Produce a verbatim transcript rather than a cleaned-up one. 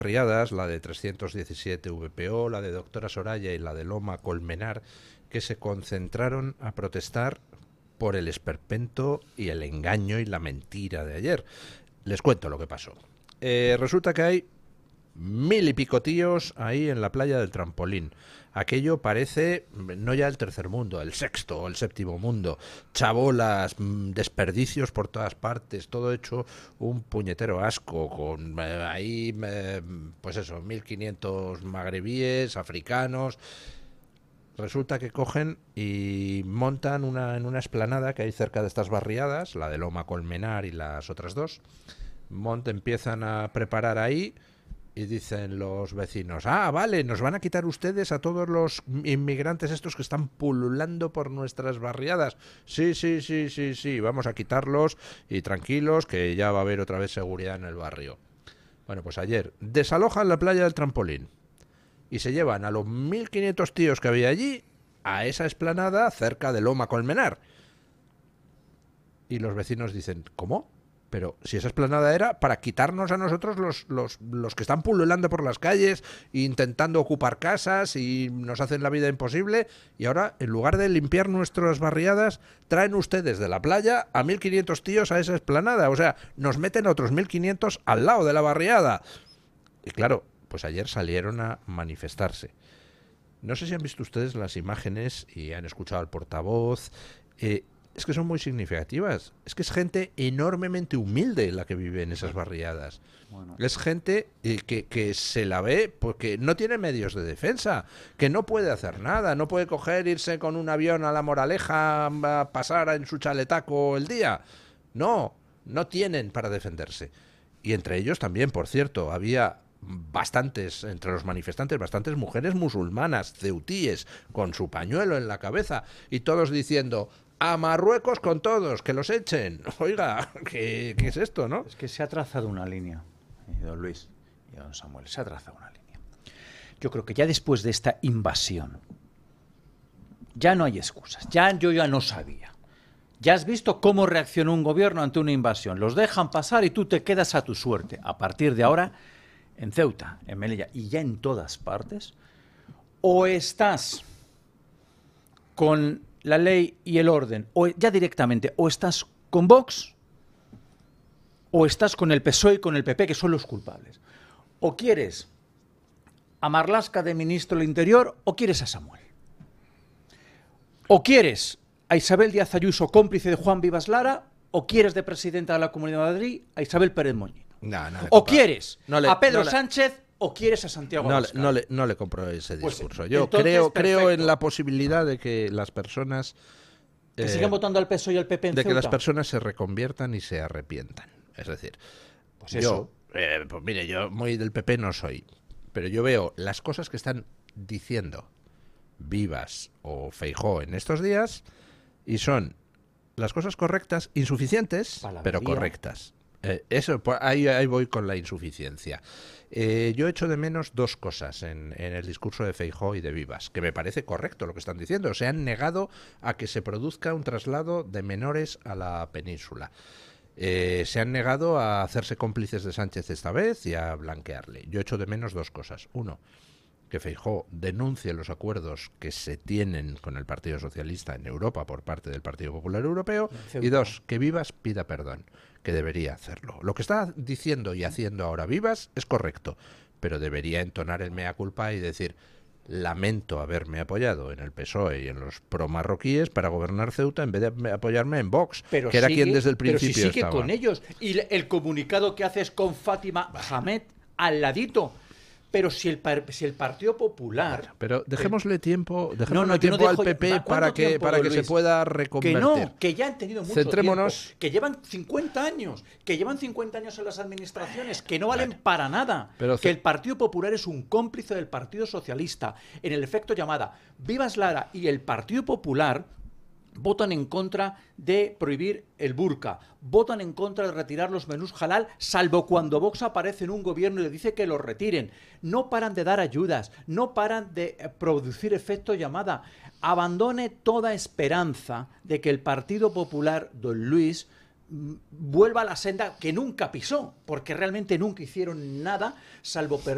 barriadas, la de trescientos diecisiete V P O, la de Doctora Soraya y la de Loma Colmenar, que se concentraron a protestar por el esperpento y el engaño y la mentira de ayer. Les cuento lo que pasó. Eh, resulta que hay mil y pico tíos ahí en la playa del Trampolín. Aquello parece no ya el tercer mundo, el sexto o el séptimo mundo. Chabolas, desperdicios por todas partes, todo hecho un puñetero asco, con eh, ahí, eh, pues eso, mil quinientos magrebíes, africanos. Resulta que cogen y montan una, en una explanada que hay cerca de estas barriadas, la de Loma Colmenar y las otras dos. Monte empiezan a preparar ahí. Y dicen los vecinos, ah, vale, nos van a quitar ustedes a todos los inmigrantes estos que están pululando por nuestras barriadas. Sí, sí, sí, sí, sí, vamos a quitarlos y tranquilos que ya va a haber otra vez seguridad en el barrio. Bueno, pues ayer desalojan la playa del Trampolín y se llevan a los mil quinientos tíos que había allí a esa explanada cerca de Loma Colmenar. Y los vecinos dicen, ¿cómo? Pero si esa explanada era para quitarnos a nosotros los, los, los que están pululando por las calles, intentando ocupar casas y nos hacen la vida imposible, y ahora, en lugar de limpiar nuestras barriadas, traen ustedes de la playa a mil quinientos tíos a esa explanada. O sea, nos meten a otros mil quinientos al lado de la barriada. Y claro, pues ayer salieron a manifestarse. No sé si han visto ustedes las imágenes y han escuchado al portavoz. Eh, Es que son muy significativas. Es que es gente enormemente humilde la que vive en esas barriadas. Bueno. Es gente eh, que, que se la ve porque no tiene medios de defensa, que no puede hacer nada, no puede coger, irse con un avión a La Moraleja a pasar en su chaletaco el día. No, no tienen para defenderse. Y entre ellos también, por cierto, había bastantes, entre los manifestantes, bastantes mujeres musulmanas, ceutíes, con su pañuelo en la cabeza, y todos diciendo... a Marruecos con todos, que los echen. Oiga, ¿qué, qué es esto, no? Es que se ha trazado una línea, don Luis y don Samuel, se ha trazado una línea. Yo creo que ya después de esta invasión, ya no hay excusas, ya yo ya no sabía. Ya has visto cómo reaccionó un gobierno ante una invasión. Los dejan pasar y tú te quedas a tu suerte. A partir de ahora, en Ceuta, en Melilla y ya en todas partes, o estás con... la ley y el orden, o ya directamente, o estás con Vox, o estás con el P S O E y con el P P, que son los culpables. O quieres a Marlaska de ministro del Interior, o quieres a Samuel. O quieres a Isabel Díaz Ayuso, cómplice de Juan Vivas Lara, o quieres de presidenta de la Comunidad de Madrid a Isabel Pérez Moñino. No, no o quieres no le, a Pedro no le, ¿Sánchez o quieres a Santiago no, Abascal? No le, no le compro ese discurso. Pues, Yo entonces, creo, perfecto. creo en la posibilidad de que las personas... ¿Que eh, sigan votando al P S O E y al P P en De Ceuta? que las personas se reconviertan y se arrepientan. Es decir, pues yo, eso. Eh, pues mire, yo muy del P P no soy, pero yo veo las cosas que están diciendo Vivas o Feijóo en estos días y son las cosas correctas, insuficientes, Palabrería. pero correctas. Eh, eso, ahí, ahí voy con la insuficiencia. Eh, yo echo de menos dos cosas en, en el discurso de Feijóo y de Vivas, que me parece correcto lo que están diciendo. Se han negado a que se produzca un traslado de menores a la península. Eh, se han negado a hacerse cómplices de Sánchez esta vez y a blanquearle. Yo echo de menos dos cosas. Uno, que Feijóo denuncie los acuerdos que se tienen con el Partido Socialista en Europa por parte del Partido Popular Europeo. Y dos, que Vivas pida perdón, que debería hacerlo. Lo que está diciendo y haciendo ahora Vivas es correcto, pero debería entonar el mea culpa y decir: lamento haberme apoyado en el P S O E y en los pro-marroquíes para gobernar Ceuta en vez de apoyarme en Vox, pero que era sigue, quien desde el principio pero si sigue estaba. con ellos. Y el comunicado que haces con Fátima Hamed al ladito. Pero si el, si el Partido Popular... Bueno, pero dejémosle tiempo, dejémosle no, no, tiempo no al P P para que, tiempo, para que Luis? se pueda reconvertir. Que no, que ya han tenido mucho Centrémonos... tiempo, que llevan cincuenta años, que llevan cincuenta años en las administraciones, que no valen bueno, para nada, pero que el Partido Popular es un cómplice del Partido Socialista, en el efecto llamada. Vivas Lara y el Partido Popular votan en contra de prohibir el burka, votan en contra de retirar los menús halal, salvo cuando Vox aparece en un gobierno y le dice que los retiren. No paran de dar ayudas, no paran de producir efecto llamada. Abandone toda esperanza de que el Partido Popular, don Luis, vuelva a la senda que nunca pisó, porque realmente nunca hicieron nada, salvo perder